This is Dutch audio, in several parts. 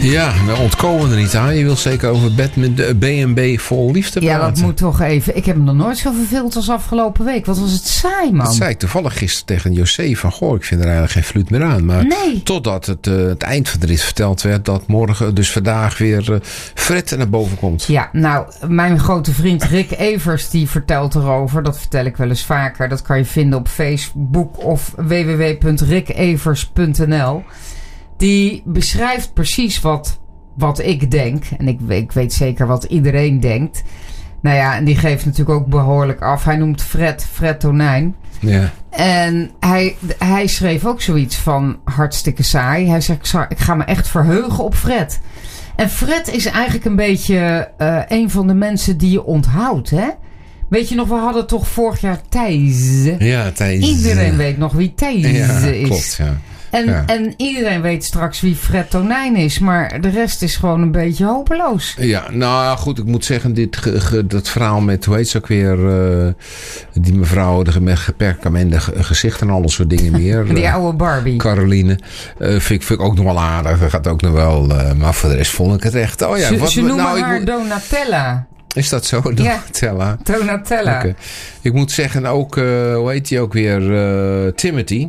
Ja, we ontkomen er niet aan. Je wil zeker over B&B vol liefde praten. Ja, dat moet toch even. Ik heb hem nog nooit zo verveeld als afgelopen week. Wat was het saai, man. Dat zei ik toevallig gisteren tegen José van... Goh, ik vind er eigenlijk geen fluit meer aan. Maar nee. Totdat het eind van de rit verteld werd... dat morgen, dus vandaag weer Fred naar boven komt. Ja, nou, mijn grote vriend Rick Evers... die vertelt erover. Dat vertel ik wel eens vaker. Dat kan je vinden op Facebook of www.rickevers.nl. Die beschrijft precies wat ik denk. En ik weet zeker wat iedereen denkt. Nou ja, en die geeft natuurlijk ook behoorlijk af. Hij noemt Fred Tonijn. Ja. En hij schreef ook zoiets van hartstikke saai. Hij zegt, ik ga me echt verheugen op Fred. En Fred is eigenlijk een beetje een van de mensen die je onthoudt, hè? Weet je nog, we hadden toch vorig jaar Thijs. Ja, Thijs. Iedereen weet nog wie Thijs is. Klopt, ja. En iedereen weet straks wie Fred Tonijn is. Maar de rest is gewoon een beetje hopeloos. Ja, nou goed, ik moet zeggen... dat verhaal met, hoe heet ze ook weer... die mevrouw met geperkamende gezicht en al dat soort dingen meer. Die oude Barbie. Caroline. Vind ik ook nog wel aardig. Dat gaat ook nog wel... maar voor de rest vond ik het echt... Oh ja, ze noemen haar Donatella. Is dat zo? Donatella? Ja, Donatella. Okay. Ik moet zeggen ook... hoe heet die ook weer? Timothy.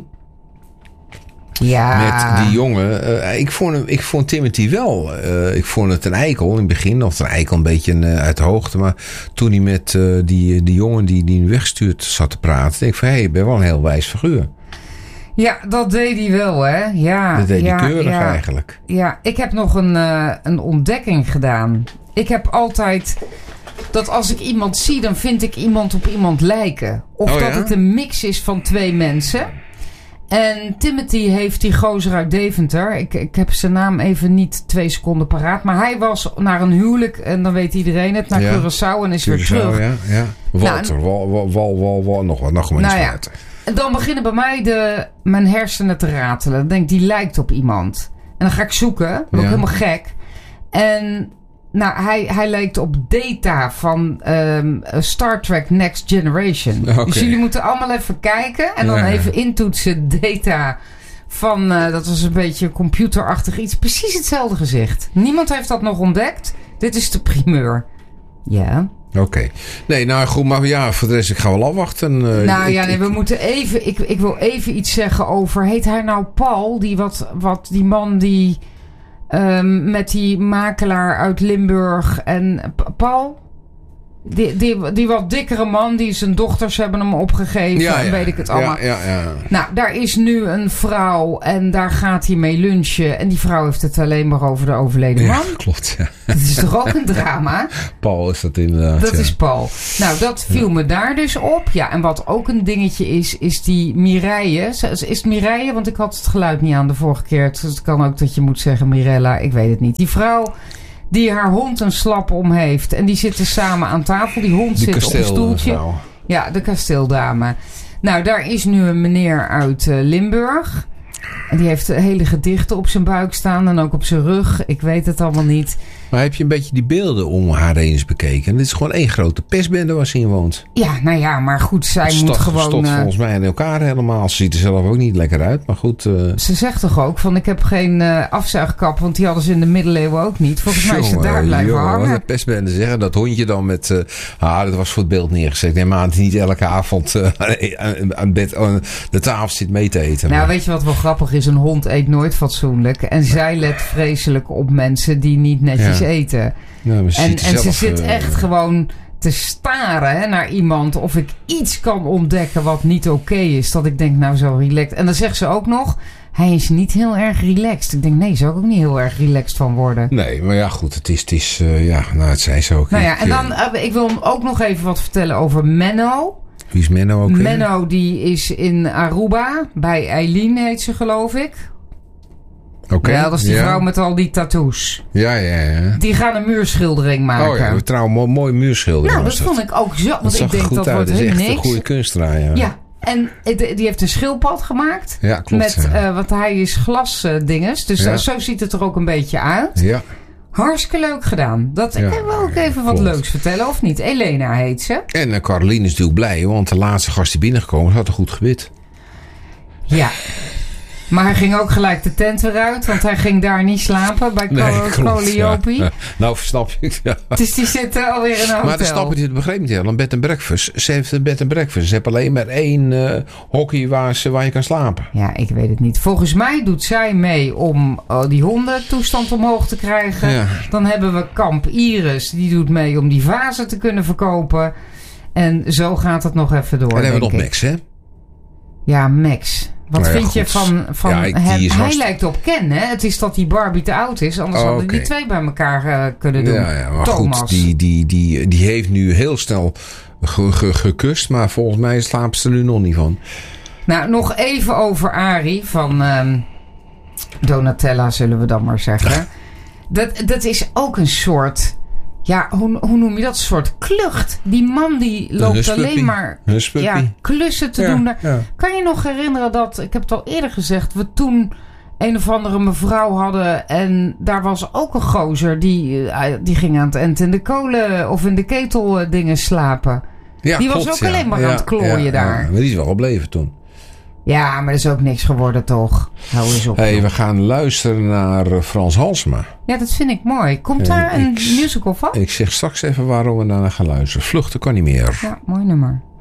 Ja. Met die jongen. Ik vond Timothy wel. Ik vond het een eikel in het begin. Of een eikel een beetje uit de hoogte. Maar toen hij met die jongen die nu wegstuurt zat te praten. Denk ik van, je bent wel een heel wijs figuur. Ja, dat deed hij wel, hè. Ja, dat deed hij keurig eigenlijk. Ja, ik heb nog een ontdekking gedaan. Ik heb altijd... dat als ik iemand zie, dan vind ik iemand op iemand lijken. Of dat het een mix is van twee mensen... En Timothy heeft die gozer uit Deventer. Ik heb zijn naam even niet 2 seconden paraat. Maar hij was naar een huwelijk. En dan weet iedereen het. Naar Curaçao en is weer terug. Ja. Walter. Nog maar eens Walter. En dan beginnen bij mij mijn hersenen te ratelen. Dan denk ik, die lijkt op iemand. En dan ga ik zoeken. Dan word ik helemaal gek. En... Nou, hij lijkt op Data van Star Trek Next Generation. Okay. Dus jullie moeten allemaal even kijken. En dan even intoetsen Data van... dat was een beetje computerachtig iets. Precies hetzelfde gezicht. Niemand heeft dat nog ontdekt. Dit is de primeur. Ja. Oké. Nee, nou goed. Maar ja, voor de rest, ik ga wel afwachten. We moeten even... Ik wil even iets zeggen over... Heet hij nou Paul? Die man die... met die makelaar uit Limburg. En Paul? Die wat dikkere man. Die zijn dochters hebben hem opgegeven. En weet ik het allemaal. Ja. Nou, daar is nu een vrouw. En daar gaat hij mee lunchen. En die vrouw heeft het alleen maar over de overleden man. Ja, klopt. Ja. Dat is toch ook een drama? Paul is dat inderdaad. Dat is Paul. Nou, dat viel me daar dus op. Ja, en wat ook een dingetje is die Mireille. Is het Mireille? Want ik had het geluid niet aan de vorige keer. Dus het kan ook dat je moet zeggen Mirella. Ik weet het niet. Die vrouw... die haar hond een slap om heeft. En die zitten samen aan tafel. Die hond zit op een stoeltje. Vrouw. Ja, de kasteeldame. Nou, daar is nu een meneer uit Limburg. En die heeft hele gedichten op zijn buik staan. En ook op zijn rug. Ik weet het allemaal niet. Maar heb je een beetje die beelden om haar heen eens bekeken? En dit is gewoon één grote pestbende waar ze in woont. Ja, nou ja, maar goed, zij moet gewoon... Stot volgens mij in elkaar helemaal. Ze ziet er zelf ook niet lekker uit, maar goed. Ze zegt toch ook van, ik heb geen afzuigkap, want die hadden ze in de middeleeuwen ook niet. Volgens mij is ze daar blijven hangen. Wat de pestbende zeggen, dat hondje dan met... dat was voor het beeld neergezet. Nee, maar niet elke avond aan bed de tafel zit mee te eten. Nou, weet je wat wel grappig is? Een hond eet nooit fatsoenlijk. En zij let vreselijk op mensen die niet netjes eten. Ja, en ze zit echt gewoon te staren naar iemand of ik iets kan ontdekken wat niet oké is. Dat ik denk, nou zo relaxed. En dan zegt ze ook nog, hij is niet heel erg relaxed. Ik denk, nee, zou ik ook niet heel erg relaxed van worden. Nee, maar ja, goed, het is het zei ze ook. Nou ja, en dan, ik wil ook nog even wat vertellen over Menno. Wie is Menno ook? Menno, die is in Aruba. Bij Eileen heet ze, geloof ik. Okay, ja, dat is die vrouw met al die tattoos. Ja. Die gaan een muurschildering maken. Oh ja, trouwens, mooi muurschildering. Nou, dat vond ik ook zo. Want dat ik denk, dat wordt helemaal niks. Dat is echt een goede kunstenaar, ja. En die heeft een schildpad gemaakt. Ja, klopt. Want hij is glasdinges. Dus zo ziet het er ook een beetje uit. Ja. Hartstikke leuk gedaan. Ik wil ook even wat leuks vertellen, of niet? Elena heet ze. En Caroline is natuurlijk blij, want de laatste gast die binnengekomen had een goed gebit. Ja. Maar hij ging ook gelijk de tent weer uit. Want hij ging daar niet slapen bij Calliope. Ja. Nou, snap je. Ja. Dus die zitten alweer in een hotel. Maar dan snap je het begreep niet heel. Een bed and breakfast. Ze heeft een bed and breakfast. Ze hebben alleen maar 1 hockey waar je kan slapen. Ja, ik weet het niet. Volgens mij doet zij mee om die hondentoestand omhoog te krijgen. Ja. Dan hebben we Kamp Iris. Die doet mee om die vazen te kunnen verkopen. En zo gaat het nog even door. En dan hebben we nog Max, hè? Ja, Max. Wat vind je van hem? Hij lijkt op Ken, hè? Het is dat die Barbie te oud is. Anders hadden die 2 bij elkaar kunnen doen. Ja, maar Thomas. Goed, die heeft nu heel snel gekust. Maar volgens mij slaapt ze er nu nog niet van. Nou, nog even over Arie van Donatella, zullen we dan maar zeggen. Dat is ook een soort... Ja, hoe noem je dat? Een soort klucht. Die man die loopt alleen maar klussen te doen. Ja. Kan je nog herinneren dat, ik heb het al eerder gezegd, we toen een of andere mevrouw hadden en daar was ook een gozer die ging aan het eind in de kolen of in de ketel dingen slapen. Ja, die was ook alleen maar aan het klooien daar. Ja, maar die is wel gebleven toen. Ja, maar er is ook niks geworden, toch? Hou eens op. We gaan luisteren naar Frans Halsema. Ja, dat vind ik mooi. Komt daar een musical van? Ik zeg straks even waarom we daarna gaan luisteren. Vluchten kan niet meer. Ja, mooi nummer.